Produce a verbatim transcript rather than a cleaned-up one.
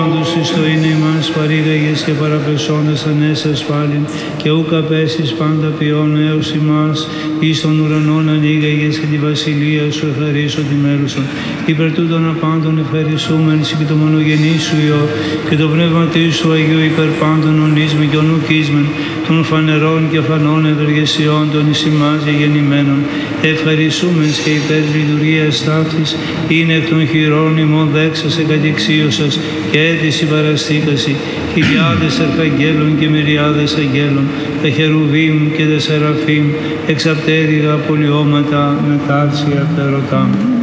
Όντως Χριστό είναι ημάς παρήγαγες και παραπεσόντες ανέσας πάλιν και ούκ απέσεις πάντα ποιόν έως ημάς εις των ουρανών ανοίγαγες και τη βασιλεία σου ευχαρίσω τη μέλουσον. Υπερ τούτων απάντων ευχαριστούμεν και το μονογενή σου Υιό και το πνεύματί σου Αγίου υπερ πάντων ονείσμεν και ονουκίσμεν των φανερών και φανών ευεργεσιών των εις ημάς γεννημένων. Ευχαριστούμεν και υπέρ λειτουργίας ταύτης είναι εκ των χειρών ημών δέξασε κατεξίωσας και αίτηση παραστήκαση, χιλιάδες αρχαγγέλων και μυριάδες αγγέλων, τα χερουβίμ και τα σεραφείμ, εξαπτέρυγα πολιώματα με τάρσια πτερωτά.